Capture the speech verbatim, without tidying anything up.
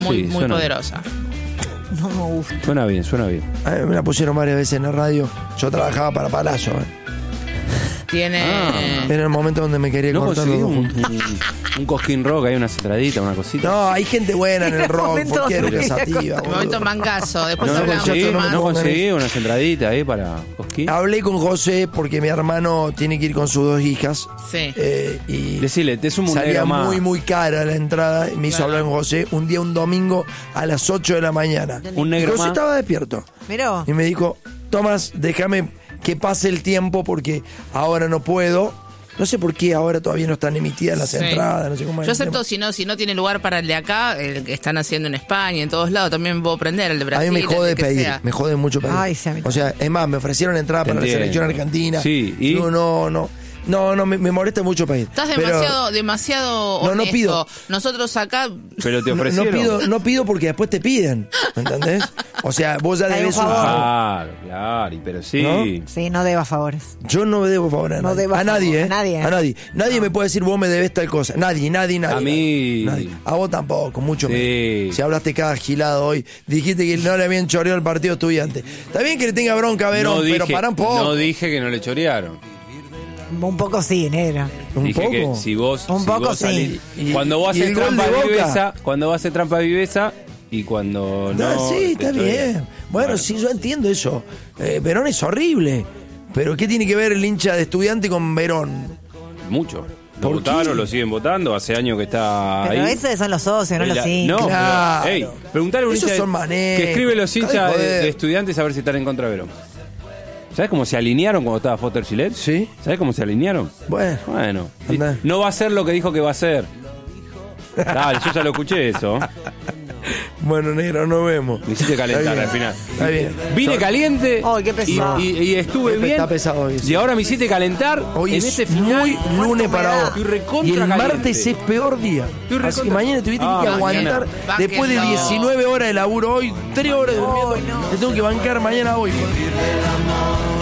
muy, Sí, muy suena poderosa. No me gusta. Suena bien, suena bien. A mí me la pusieron varias veces en la radio. Yo trabajaba para Palazzo. ¿eh? Tiene. Ah. Era el momento donde me quería ¿No cortar conseguí los un, dos. un, un cosquín rock, hay una centradita, una cosita? No, hay gente buena en el rock. momento ¿Por qué donde eres me sativa, quería El boludo? momento mangazo. Después No, no hablamos conseguí, no me más. no pongan conseguí una centradita ahí para cosquín. Hablé con José porque mi hermano tiene que ir con sus dos hijas. Sí. eh, y Decile, te sumo un salía negro más. muy, muy cara la entrada. Y me hizo Claro. hablar con José un día, un domingo, a las ocho de la mañana. Un Y negro José más. estaba despierto. Miró. Y me dijo, Tomás, déjame que pase el tiempo porque ahora no puedo. No sé por qué ahora todavía no están emitidas las Sí. entradas, no sé cómo es Yo el tema. acepto si no, si no tiene lugar para el de acá, el que están haciendo en España, en todos lados, también puedo prender el de A Brasil. mí me jode el que pedir, sea. me jode mucho pedir. Ay, sí, a mí o sea, es más, me ofrecieron entrada Te para entiendo. la selección argentina. Sí, ¿y? No, no, no. No, no, me, me molesta mucho pedir. Estás Pero demasiado, demasiado No, no honesto. pido. Nosotros acá. Pero te no, no ofrecieron. pido, no pido porque después te piden. ¿Me entendés? O sea, vos ya Hay un debes un favor. favor. Claro, claro, y pero sí. ¿No? Sí, no deba favores. Yo no me debo favor a No nadie. debo a nadie, favor, ¿eh? a nadie, ¿eh? A nadie. Nadie me puede decir vos me debes tal cosa. Nadie, nadie, nadie. A mí- Nadie. A vos tampoco, mucho Sí. menos. Si hablaste cada gilado hoy, dijiste que no le habían choreado el partido estudiante. Está bien que le tenga bronca a Verón, no dije, pero para un poco. No dije que no le chorearon. Un poco sí, negra. ¿Un Dije poco? que si vos. Un si poco vos sí. salís- Y- cuando vos y haces el gol trampa de de Boca. viveza, cuando vos haces trampa de viveza y cuando no. No, sí, te está chorean. bien. Bueno, sí, yo entiendo eso. Eh, Verón es horrible. Pero ¿qué tiene que ver el hincha de estudiante con Verón? Mucho. Lo ¿Por votaron, qué? lo siguen votando, hace años que está Pero ahí. esos son los socios, no La- los hinchas. No, Claro. pero, ey, preguntale a un Esos hincha de- son maneras. que escribe los hinchas Dejá de de, joder. de estudiantes a ver si están en contra de Verón. ¿Sabes cómo se alinearon cuando estaba Foster Gillette? Sí. ¿Sabes cómo se alinearon? Bueno. Bueno, Andá. no va a ser lo que dijo que va a ser. Dale, yo ya lo escuché eso. Bueno, negro, nos vemos. Me hiciste calentar Está bien. al final. Está bien. Vine Yo- caliente Ay, qué pesado. y, y- y estuve Está bien. pesado hoy, sí. Y ahora me hiciste calentar Hoy en es este final. muy lunes para vos. Estoy recontra Y el caliente. martes es peor día. Estoy Así que recontra- mañana tuviste Ah, que mañana. aguantar. Báquenlo. Después de diecinueve horas de laburo hoy, tres horas durmiendo. Te tengo que bancar mañana hoy.